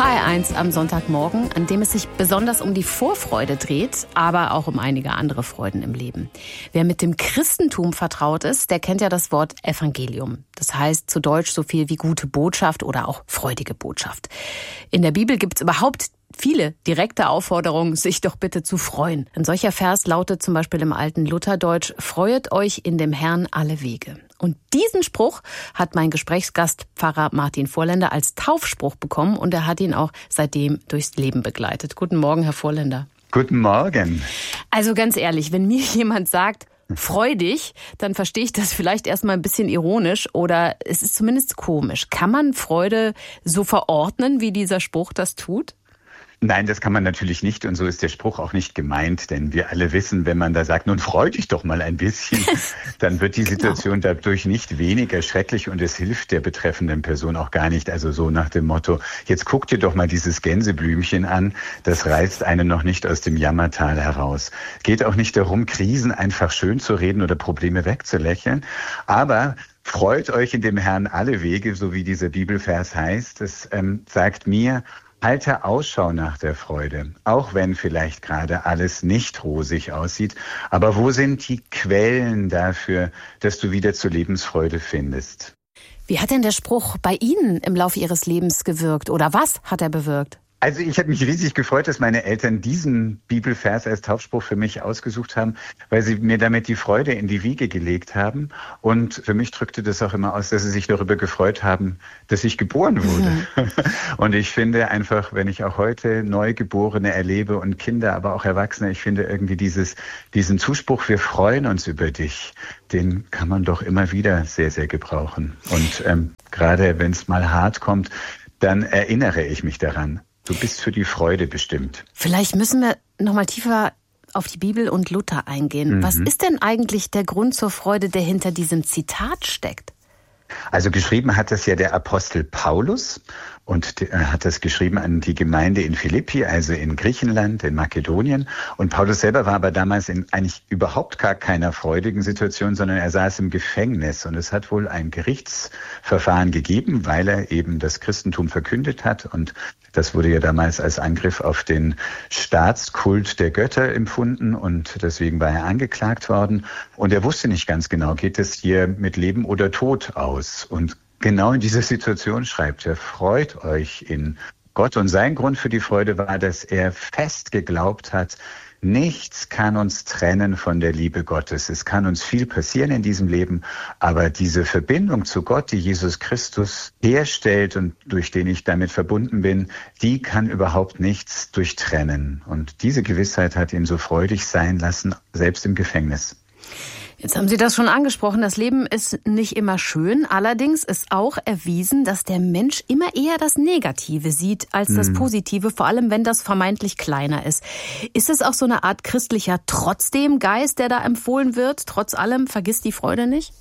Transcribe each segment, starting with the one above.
HR1 am Sonntagmorgen, an dem es sich besonders um die Vorfreude dreht, aber auch um einige andere Freuden im Leben. Wer mit dem Christentum vertraut ist, der kennt ja das Wort Evangelium. Das heißt zu Deutsch so viel wie gute Botschaft oder auch freudige Botschaft. In der Bibel gibt es überhaupt viele direkte Aufforderungen, sich doch bitte zu freuen. Ein solcher Vers lautet zum Beispiel im alten Lutherdeutsch: Freuet euch in dem Herrn alle Wege. Und diesen Spruch hat mein Gesprächsgast Pfarrer Martin Vorländer als Taufspruch bekommen und er hat ihn auch seitdem durchs Leben begleitet. Guten Morgen, Herr Vorländer. Guten Morgen. Also ganz ehrlich, wenn mir jemand sagt, freu dich, dann verstehe ich das vielleicht erstmal ein bisschen ironisch oder es ist zumindest komisch. Kann man Freude so verordnen, wie dieser Spruch das tut? Nein, das kann man natürlich nicht und so ist der Spruch auch nicht gemeint, denn wir alle wissen, wenn man da sagt, nun freu dich doch mal ein bisschen, dann wird die Situation dadurch nicht weniger schrecklich und es hilft der betreffenden Person auch gar nicht. Also so nach dem Motto, jetzt guck dir doch mal dieses Gänseblümchen an, das reißt einen noch nicht aus dem Jammertal heraus. Geht auch nicht darum, Krisen einfach schön zu reden oder Probleme wegzulächeln, aber freut euch in dem Herrn alle Wege, so wie dieser Bibelvers heißt. Das sagt mir, halte Ausschau nach der Freude, auch wenn vielleicht gerade alles nicht rosig aussieht. Aber wo sind die Quellen dafür, dass du wieder zur Lebensfreude findest? Wie hat denn der Spruch bei Ihnen im Laufe Ihres Lebens gewirkt oder was hat er bewirkt? Also ich habe mich riesig gefreut, dass meine Eltern diesen Bibelvers als Taufspruch für mich ausgesucht haben, weil sie mir damit die Freude in die Wiege gelegt haben. Und für mich drückte das auch immer aus, dass sie sich darüber gefreut haben, dass ich geboren wurde. Und ich finde einfach, wenn ich auch heute Neugeborene erlebe und Kinder, aber auch Erwachsene, ich finde irgendwie diesen Zuspruch, wir freuen uns über dich, den kann man doch immer wieder sehr, sehr gebrauchen. Und gerade wenn es mal hart kommt, dann erinnere ich mich daran. Du bist für die Freude bestimmt. Vielleicht müssen wir noch mal tiefer auf die Bibel und Luther eingehen. Was ist denn eigentlich der Grund zur Freude, der hinter diesem Zitat steckt? Also geschrieben hat das ja der Apostel Paulus und er hat das geschrieben an die Gemeinde in Philippi, also in Griechenland, in Makedonien. Und Paulus selber war aber damals in eigentlich überhaupt gar keiner freudigen Situation, sondern er saß im Gefängnis. Und es hat wohl ein Gerichtsverfahren gegeben, weil er eben das Christentum verkündet hat. Und das wurde ja damals als Angriff auf den Staatskult der Götter empfunden und deswegen war er angeklagt worden. Und er wusste nicht ganz genau, geht es hier mit Leben oder Tod aus? Und genau in dieser Situation schreibt er, freut euch in Gott. Und sein Grund für die Freude war, dass er fest geglaubt hat, nichts kann uns trennen von der Liebe Gottes. Es kann uns viel passieren in diesem Leben, aber diese Verbindung zu Gott, die Jesus Christus herstellt und durch den ich damit verbunden bin, die kann überhaupt nichts durchtrennen. Und diese Gewissheit hat ihn so freudig sein lassen, selbst im Gefängnis. Jetzt haben Sie das schon angesprochen, das Leben ist nicht immer schön. Allerdings ist auch erwiesen, dass der Mensch immer eher das Negative sieht als das Positive, vor allem wenn das vermeintlich kleiner ist. Ist es auch so eine Art christlicher Trotzdem-Geist, der da empfohlen wird? Trotz allem, vergiss die Freude nicht?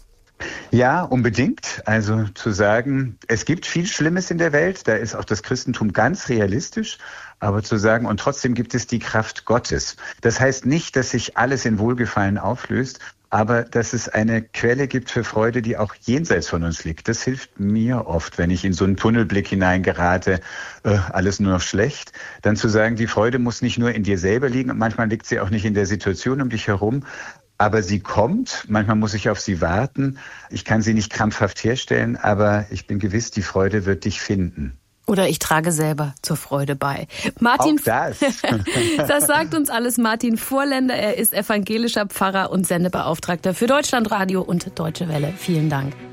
Ja, unbedingt. Also zu sagen, es gibt viel Schlimmes in der Welt, da ist auch das Christentum ganz realistisch, aber zu sagen, und trotzdem gibt es die Kraft Gottes. Das heißt nicht, dass sich alles in Wohlgefallen auflöst, aber dass es eine Quelle gibt für Freude, die auch jenseits von uns liegt. Das hilft mir oft, wenn ich in so einen Tunnelblick hineingerate, alles nur noch schlecht, dann zu sagen, die Freude muss nicht nur in dir selber liegen und manchmal liegt sie auch nicht in der Situation um dich herum, aber sie kommt, manchmal muss ich auf sie warten. Ich kann sie nicht krampfhaft herstellen, aber ich bin gewiss, die Freude wird dich finden. Oder ich trage selber zur Freude bei. Martin, auch das. Das sagt uns alles Martin Vorländer. Er ist evangelischer Pfarrer und Sendebeauftragter für Deutschlandradio und Deutsche Welle. Vielen Dank.